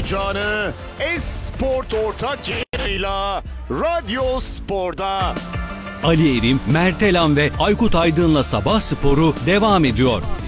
heyecanı Esport ortak yayınıyla Radyo Spor'da. Ali Erim, Mert Elan ve Aykut Aydın'la Sabah Sporu devam ediyor.